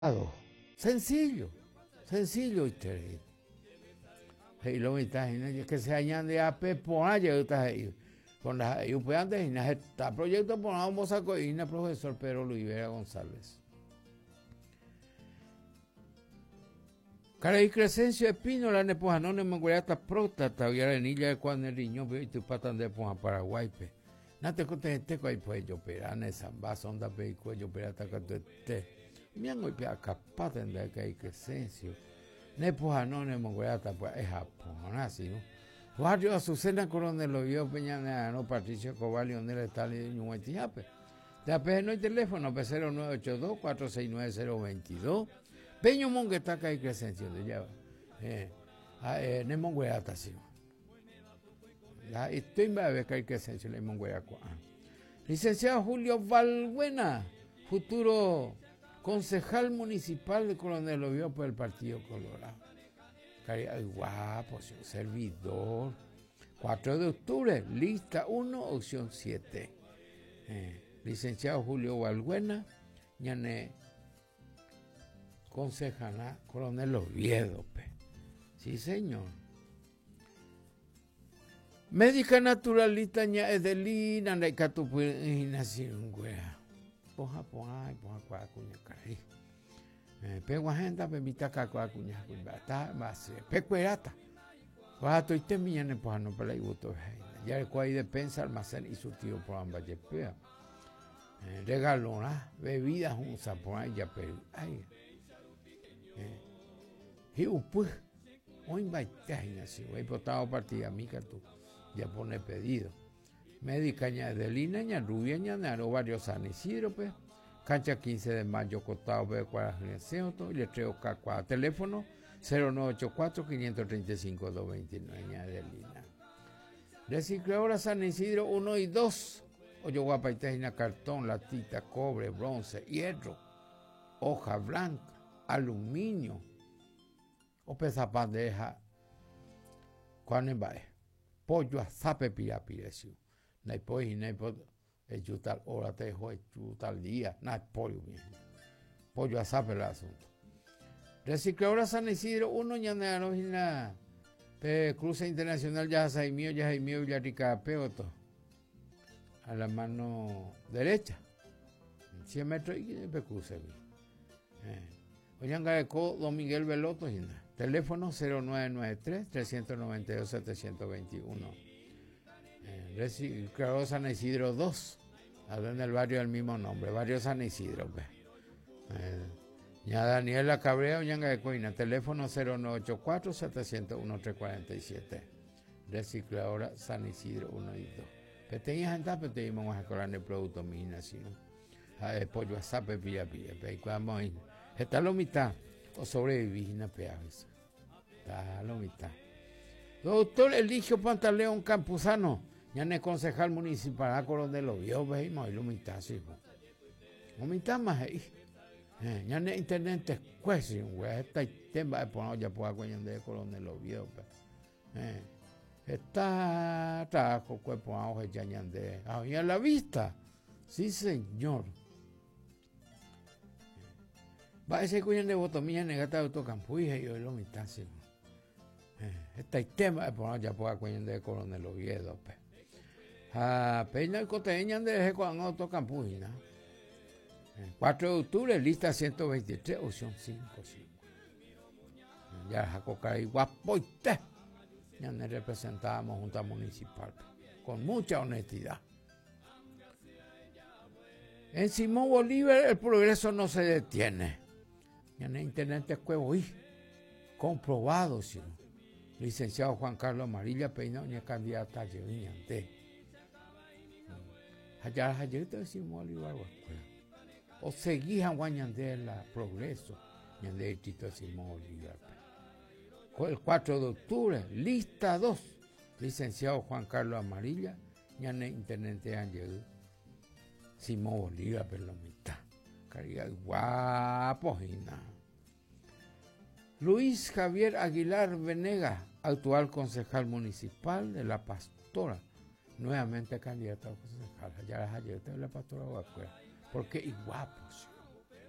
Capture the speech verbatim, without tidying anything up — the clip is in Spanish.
Sencillo, sencillo usted. Y lo está que se añade a Pepo ahí. Con las ayudantes y está proyecto por la mozaco y el profesor Pedro Luis Vera González. Cara y Crescencio Espino, la nepojanone manguerata prota, todavía la niña de cuando el niño ve y tu patan de poja Paraguay, pe. Nate cote este cual pues yo perane samba sonda pe y cuello perata canto este. Mian hoy pe acapata en de Cara y Crescencio. Nepojanone manguerata pues es Japón, así, ¿no? Barrio Azucena Coronel lo vio Peñana, no Patricio Cobal, Leonel Estali de Ñuhuetiape. De A P G no hay teléfono, P cero nueve ocho dos, cuatro seis nueve cero dos dos. Peño Monguetaca y Crescencio de Llava. Eh, eh, ne Mongueata, sí. Estoy en ver que hay Crescencio, le Mongueaco. Licenciado Julio Valbuena, futuro concejal municipal de Coronel lo vio por el Partido Colorado. Ay, guapo, servidor. cuatro de octubre, lista uno, opción siete. Eh, licenciado Julio Valbuena, ñane concejana Coronel Oviedo. Pe. Sí, señor. Médica naturalista ña Edelina, Naikatupuina, Sirungüea. Poja, poja, poja, poja, cuña, caray. Pegua gente bebita cacua cuña cuñata base pecuerata cuato y temía ne pues no para el gusto ya el cual de pensa almacén y su tío por ambas yepea regalona bebidas un sapón ahí ya pero ay y pues hoy va a así voy potado partida mica tú ya pone pedido médica ña de lina ña rubia ña naro varios San Isidro pues cancha quince de mayo, Cotado, B cuarenta y letreo K cuatro, teléfono cero nueve ocho cuatro, cinco tres cinco, dos dos nueve, Adelina. Recicladora San Isidro uno y dos, Oyo Guapaitejina, cartón, latita, cobre, bronce, hierro, hoja blanca, aluminio, o pesa bandeja, cuando va pollo a zape pirapirecio, no hay pollo, no hay pollo. El yutal hora te dejó el yutal día, no hay pollo bien. Pollo a saber el asunto. Recicladora San Isidro, uno ñanero y la cruce internacional ya Jaimío, ya Jaimío Villarrica Peoto. A la mano derecha. cien metros y de cruce. Oyan Gareco, Don Miguel Veloto, teléfono cero nueve nueve tres, tres nueve dos, siete dos uno. Reciclador San Isidro dos, en el barrio del mismo nombre, barrio San Isidro. Eh, ya Daniela Cabrera, Ñanga de Coina, teléfono cero nueve ocho cuatro, siete cero uno, tres cuatro siete. Recicladora San Isidro uno y dos. Peteñas en tape, te dimos a escolar el producto mío, sino a pollo a sape, pilla, pilla, cuando está la mitad, o sobrevivir en la peajes. Está la mitad. Doctor Eligio Pantaleón Campuzano, ya no es concejal municipal, a Coronel lo vio, veimos, y lo mitad, sí, lo mitad más ahí. Ya no es intendente, pues, güey, esta tema de poner ya por agua de Coronel lo vio, está trabajo, cuerpo, auge, ya ñande, ahí a la vista, sí, señor. Va a ser cuyan de botomía negata de autocampo, y yo lo mitad, sí. Este tema de poner ya por agua de Coronel Oviedo, pues. Ah, peina el coteña de con autocampujina. cuatro de octubre, lista ciento veintitrés, opción cinco, cinco. Ya Jacoca y Guapoite. Ya nos representábamos Junta Municipal con mucha honestidad. En Simón Bolívar el progreso no se detiene. Ya en internet es cuevo y comprobado, sí. Licenciado Juan Carlos Amarilla Peinado ni candidata a Yeviñante. Allá ayer te decimos Bolívar, o seguí a Guañandé la progreso, ñandé Tito Simón Bolívar. El cuatro de octubre, lista dos, licenciado Juan Carlos Amarilla, ñandé intendente Ángel Simón Bolívar, pero la mitad. Caridad guapo, Gina. Luis Javier Aguilar Venegas, actual concejal municipal de La Pastora, nuevamente candidato a concejal. Ya las ayer de La Pastora, porque es guapo.